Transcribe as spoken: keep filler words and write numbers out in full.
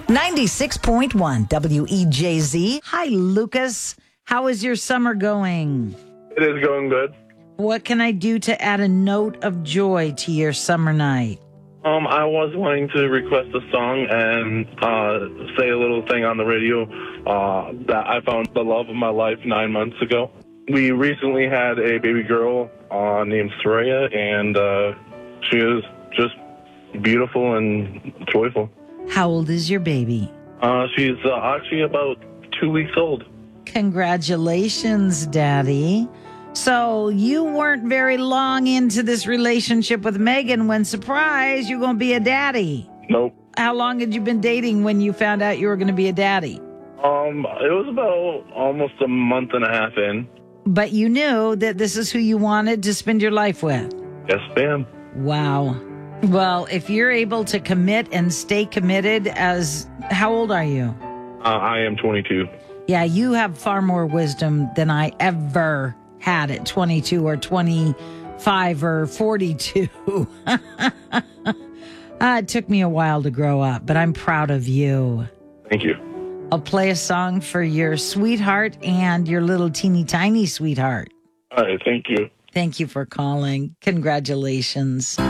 ninety-six point one W E J Z. Hi, Lucas. How is your summer going? It is going good. What can I do to add a note of joy to your summer night? Um, I was wanting to request a song and uh, say a little thing on the radio uh, that I found the love of my life nine months ago. We recently had a baby girl uh, named Soraya, and uh, she is just beautiful and joyful. How old is your baby? Uh, she's uh, actually about two weeks old. Congratulations, Daddy. So you weren't very long into this relationship with Megan when, surprise, you're going to be a daddy. Nope. How long had you been dating when you found out you were going to be a daddy? Um, it was about almost a month and a half in. But you knew that this is who you wanted to spend your life with. Yes, ma'am. Wow. Well, if you're able to commit and stay committed as, how old are you? Uh, I am twenty-two. Yeah, you have far more wisdom than I ever had at twenty-two or twenty-five or forty-two. uh, it took me a while to grow up, but I'm proud of you. Thank you. I'll play a song for your sweetheart and your little teeny tiny sweetheart. All right, thank you. Thank you for calling. Congratulations.